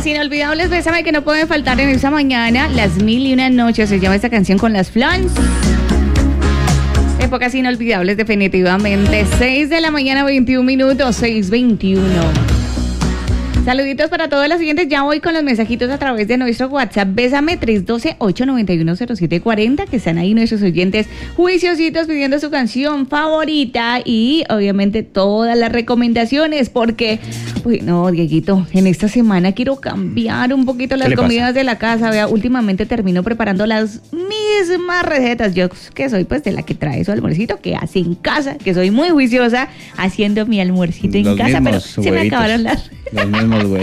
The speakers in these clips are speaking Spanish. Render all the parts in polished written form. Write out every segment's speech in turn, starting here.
Épocas inolvidables, bésame, que no pueden faltar en esa mañana. Las 1001 noches se llama esta canción con las Flans. Épocas inolvidables, definitivamente. 6 de la mañana, 21 minutos, 6:21. Saluditos para todos los siguientes. Ya voy con los mensajitos a través de nuestro WhatsApp. Bésame 312-891-0740, que están ahí nuestros oyentes juiciositos pidiendo su canción favorita y obviamente todas las recomendaciones, porque, uy, no, Dieguito, en esta semana quiero cambiar un poquito las comidas de la casa. Vea, últimamente termino preparando las mismas recetas. Yo que soy pues de la que trae su almuercito, que hace en casa, que soy muy juiciosa haciendo mi almuercito en casa, pero se me acabaron las... Los mismos, güey.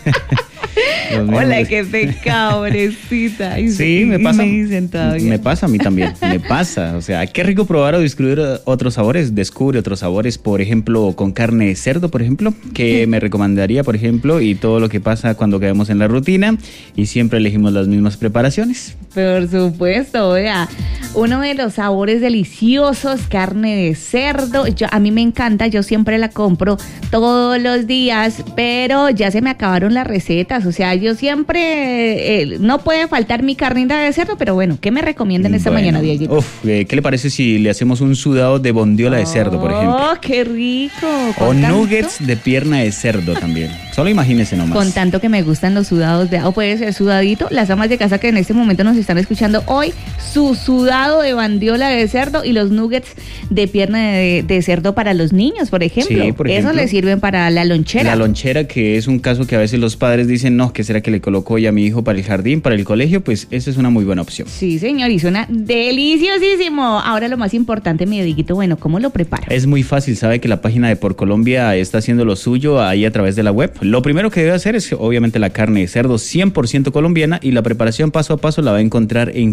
Hola, qué pecado, pobrecita. Sí, me pasa. Me pasa a mí también. Me pasa. O sea, qué rico probar o descubrir otros sabores. Descubre otros sabores, por ejemplo, con carne de cerdo, por ejemplo, que me recomendaría, por ejemplo, y todo lo que pasa cuando caemos en la rutina y siempre elegimos las mismas preparaciones. Por supuesto, vea. Uno de los sabores deliciosos, carne de cerdo. A mí me encanta, yo siempre la compro todos los días, pero ya se me acabaron las recetas. O sea, yo siempre, no puede faltar mi carnita de cerdo, pero bueno, ¿qué me recomiendan esta mañana, Dieguito? ¿Qué le parece si le hacemos un sudado de bondiola de cerdo, por ejemplo? ¡Oh, qué rico! O nuggets de pierna de cerdo también. Solo imagínese nomás. Con tanto que me gustan los sudados o puede ser sudadito. Las amas de casa que en este momento nos están escuchando hoy, su sudado de bandiola de cerdo y los nuggets de pierna de cerdo para los niños, por ejemplo. Sí, por ejemplo. Eso le sirven para la lonchera. La lonchera, que es un caso que a veces los padres dicen, no, ¿qué será que le coloco hoy a mi hijo para el jardín, para el colegio? Pues esa es una muy buena opción. Sí, señor, y suena deliciosísimo. Ahora lo más importante, mi Dieguito, bueno, ¿cómo lo preparo? Es muy fácil, sabe que la página de Por Colombia está haciendo lo suyo ahí a través de la web. Lo primero que debe hacer es, obviamente, la carne de cerdo 100% colombiana, y la preparación paso a paso la va a encontrar en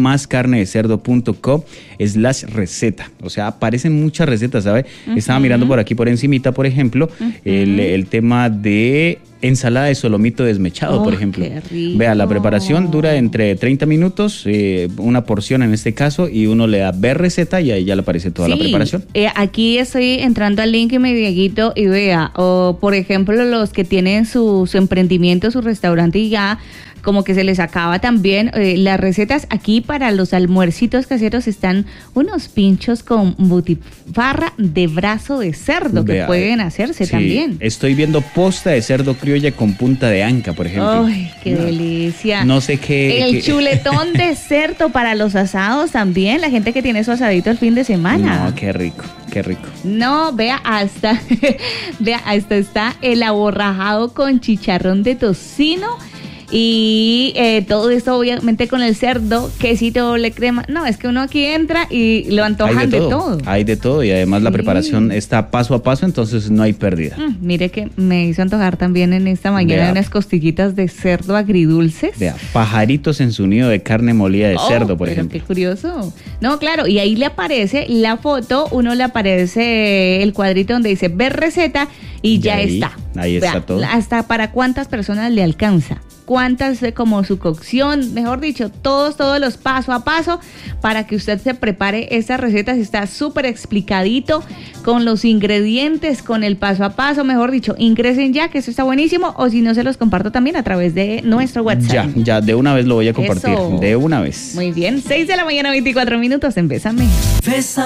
comemascarnedecerdo.co/receta. O sea, aparecen muchas recetas, ¿sabe? Estaba mirando por aquí por encimita, por ejemplo, el tema de ensalada de solomito desmechado, por ejemplo. Qué rico. Vea, la preparación dura entre 30 minutos, una porción en este caso, y uno le da ver receta y ahí ya le aparece toda la preparación. Aquí estoy entrando al link, mi Dieguito, y vea, por ejemplo, los que tienen su emprendimiento, su restaurante, y ya como que se les acaba también las recetas. Aquí para los almuercitos caseros están unos pinchos con butifarra de brazo de cerdo, que pueden hacerse también. Estoy viendo posta de cerdo criolla con punta de anca, por ejemplo. ¡Ay, qué delicia! No sé qué... El chuletón de cerdo para los asados también, la gente que tiene su asadito el fin de semana. No, qué rico, qué rico. No, vea, hasta está el aborrajado con chicharrón de tocino. Y todo esto obviamente con el cerdo, quesito, doble crema. No, es que uno aquí entra y lo antojan de todo. Hay de todo, y además la preparación está paso a paso, entonces no hay pérdida. Mire que me hizo antojar también en esta mañana unas costillitas de cerdo agridulces. Vea, pajaritos en su nido de carne molida de cerdo, por ejemplo. Qué curioso. No, claro, y ahí le aparece la foto, uno le aparece el cuadrito donde dice ver receta y ya está. Ahí está todo. Hasta para cuántas personas le alcanza. Cuántas, como su cocción, mejor dicho, todos los paso a paso para que usted se prepare estas recetas. Está súper explicadito con los ingredientes, con el paso a paso, mejor dicho, ingresen ya, que eso está buenísimo, o si no, se los comparto también a través de nuestro WhatsApp. Ya, de una vez lo voy a compartir, de una vez. Muy bien, 6 de la mañana, 24 minutos, en Bésame.